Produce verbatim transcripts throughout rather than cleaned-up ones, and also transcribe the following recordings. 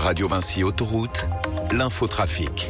Radio Vinci Autoroute, l'infotrafic.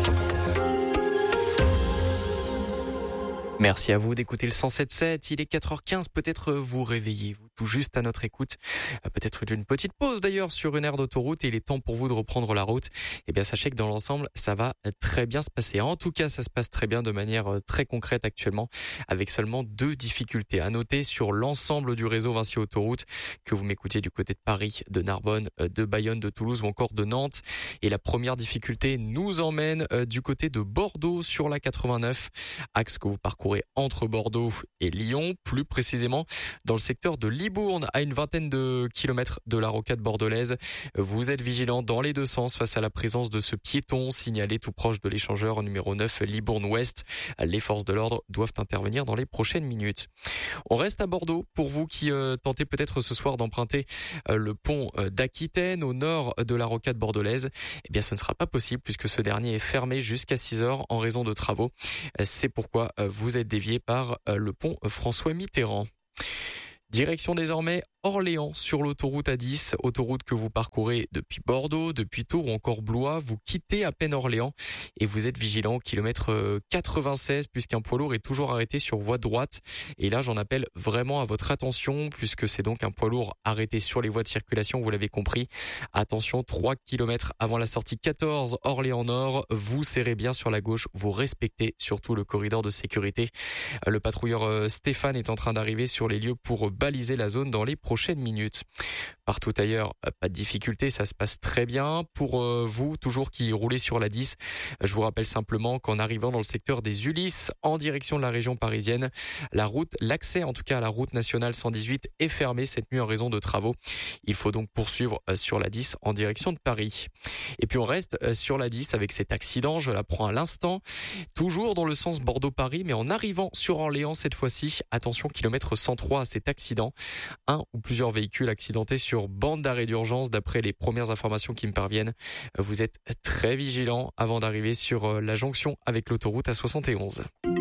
Merci à vous d'écouter le cent sept sept. Il est quatre heures quinze. Peut-être vous réveillez-vous tout juste à notre écoute. Peut-être une petite pause d'ailleurs sur une aire d'autoroute et il est temps pour vous de reprendre la route. Eh bien, sachez que dans l'ensemble, ça va très bien se passer. En tout cas, ça se passe très bien de manière très concrète actuellement avec seulement deux difficultés à noter sur l'ensemble du réseau Vinci Autoroute, que vous m'écoutiez du côté de Paris, de Narbonne, de Bayonne, de Toulouse ou encore de Nantes. Et la première difficulté nous emmène du côté de Bordeaux sur la quatre-vingt-neuf, axe que vous parcourez entre Bordeaux et Lyon, plus précisément dans le secteur de Libourne, à une vingtaine de kilomètres de la rocade bordelaise. Vous êtes vigilant dans les deux sens face à la présence de ce piéton signalé tout proche de l'échangeur numéro neuf Libourne-Ouest. Les forces de l'ordre doivent intervenir dans les prochaines minutes. On reste à Bordeaux pour vous qui euh, tentez peut-être ce soir d'emprunter euh, le pont euh, d'Aquitaine au nord de la rocade bordelaise. Eh bien, ce ne sera pas possible puisque ce dernier est fermé jusqu'à six heures en raison de travaux. Euh, c'est pourquoi euh, vous êtes dévié par euh, le pont François Mitterrand. Direction désormais Orléans sur l'autoroute A dix, autoroute que vous parcourez depuis Bordeaux, depuis Tours ou encore Blois. Vous quittez à peine Orléans et vous êtes vigilant au kilomètre quatre-vingt-seize puisqu'un poids lourd est toujours arrêté sur voie droite. Et là, j'en appelle vraiment à votre attention puisque c'est donc un poids lourd arrêté sur les voies de circulation, vous l'avez compris. Attention, trois kilomètres avant la sortie quatorze Orléans Nord, vous serrez bien sur la gauche, vous respectez surtout le corridor de sécurité. Le patrouilleur Stéphane est en train d'arriver sur les lieux pour baliser la zone dans les prochaines minutes. Partout ailleurs, pas de difficulté, ça se passe très bien. Pour euh, vous, toujours qui roulez sur la dix, je vous rappelle simplement qu'en arrivant dans le secteur des Ulysses, en direction de la région parisienne, la route, l'accès en tout cas à la route nationale cent dix-huit est fermé cette nuit en raison de travaux. Il faut donc poursuivre euh, sur la dix en direction de Paris. Et puis on reste euh, sur la dix avec cet accident, je l'apprends à l'instant, toujours dans le sens Bordeaux-Paris, mais en arrivant sur Orléans cette fois-ci, attention, kilomètre cent trois à cet accident. Un ou plusieurs véhicules accidentés sur bande d'arrêt d'urgence d'après les premières informations qui me parviennent. Vous êtes très vigilants avant d'arriver sur la jonction avec l'autoroute A soixante et onze.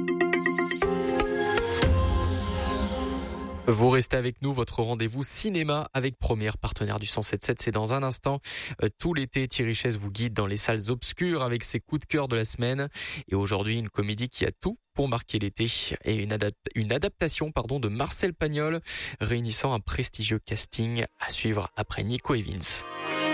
Vous restez avec nous, votre rendez-vous cinéma avec Première, partenaire du cent sept sept, c'est dans un instant. Euh, tout l'été, Thierry Chaise vous guide dans les salles obscures avec ses coups de cœur de la semaine. Et aujourd'hui, une comédie qui a tout pour marquer l'été et une, adap- une adaptation pardon, de Marcel Pagnol réunissant un prestigieux casting à suivre après Nico Evans.